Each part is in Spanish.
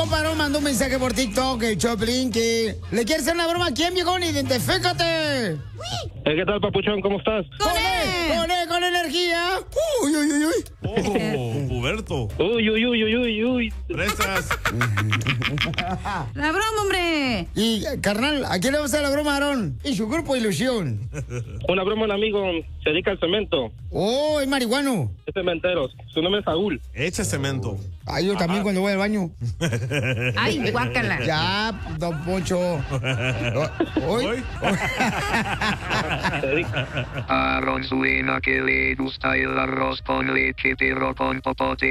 compadre mandó un mensaje por TikTok, el Choplin, que le quiere hacer una broma. ¿A quién, viejón? Identifícate. ¿Qué tal, papuchón? ¿Cómo estás? Con energía. Uy, uy, uy, uy. Oh, Huberto. Uy, uy, uy, uy, uy, uy. Prestas. La broma, hombre. Y, carnal, ¿a quién le va a hacer la broma, Aarón? Y su grupo Ilusión. Una broma, un amigo se dedica al cemento. Oh, es marihuano. Es cementero. Su nombre es Saúl. Echa cemento. Ay, yo también cuando voy al baño. Ay, guácala. Ya, don Poncho. ¿Hoy? Aaron suena que le gusta el arroz con leche pero con popote.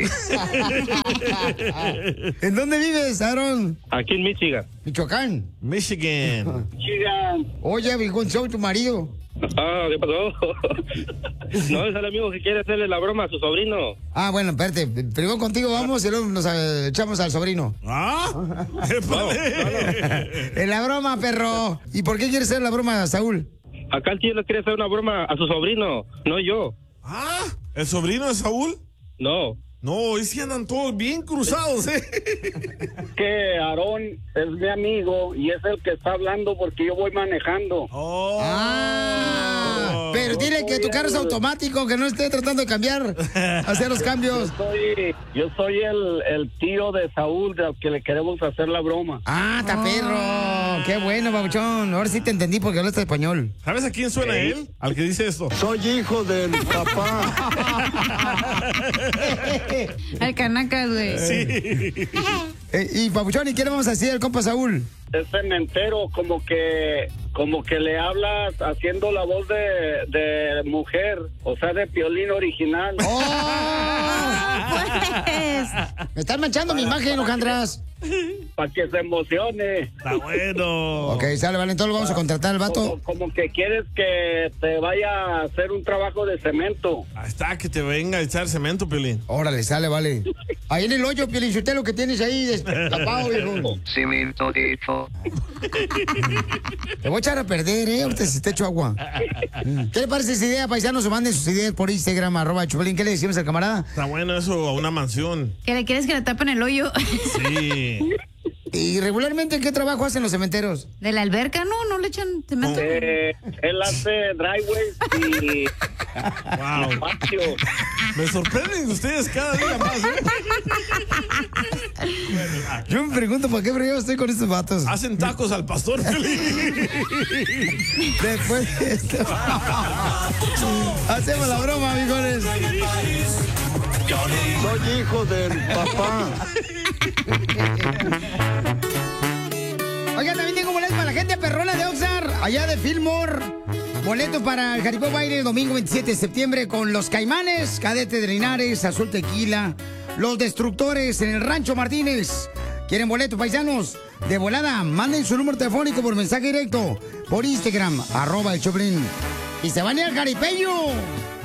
¿En dónde vives, Aarón? Aquí en Michigan. Michoacán. Michigan. Oye, viejón, soy tu marido. Ah, ¿qué pasó? No, es el amigo que quiere hacerle la broma a su sobrino. Ah, bueno, espérate. Primero contigo vamos y luego nos echamos al sobrino. ¿Ah? En la broma, perro. ¿Y por qué quieres hacer la broma, Saúl? Acá el tío le quiere hacer una broma a su sobrino, no yo. ¿Ah? ¿El sobrino de Saúl? No. No, hoy sí andan todos bien cruzados, Que Aarón es mi amigo y es el que está hablando porque yo voy manejando. Oh. Pero dile que tu carro es automático, que no esté tratando de cambiar, hacer los cambios. Yo soy el tío de Saúl, al que le queremos hacer la broma. Ah, está perro. Qué bueno, babuchón. Ahora sí te entendí porque hablaste español. ¿Sabes a quién suena él? Al que dice esto. Soy hijo del papá. Al canacas, güey. Sí. Y babuchón, ¿y qué le vamos a decir al compa Saúl? Es cementero, como que le hablas haciendo la voz de mujer, o sea, de Piolín original. Pues. Me están manchando mi imagen, Ojandras. Para que se emocione. Está bueno. Ok, sale, vale, entonces lo vamos a contratar al vato. Como que quieres que te vaya a hacer un trabajo de cemento. Ahí está, que te venga a echar cemento, Piolín. Órale, sale, vale. Ahí en el hoyo, Piolín, usted lo que tienes ahí destapado, viejo. Cemento de hecho. Te voy a echar a perder, ahorita si te echo agua. ¿Qué le parece esa idea, paisanos? O manden sus ideas por Instagram, @Choplin. ¿Qué le decimos al camarada? Está bueno eso, a una mansión. ¿Que le quieres que le tapen el hoyo? Sí. ¿Y regularmente qué trabajo hacen los cementeros? ¿De la alberca? No le echan cemento. Él hace driveways y Wow. patio. Me sorprenden ustedes cada día más, Yo me pregunto por qué yo estoy con estos vatos. Hacen tacos al pastor, Piolín. Después de esto, hacemos la broma, amigones. Soy hijo del papá. Oigan, también tengo boletos para la gente perrona de Oxnard, allá de Fillmore. Boletos para el Jaripeo Baile el domingo 27 de septiembre con los Caimanes, Cadete de Linares, Azul Tequila, Los Destructores en el Rancho Martínez. ¿Quieren boletos, paisanos? De volada, manden su número telefónico por mensaje directo por Instagram, @el Choplin. Y se van a ir al Jaripeño.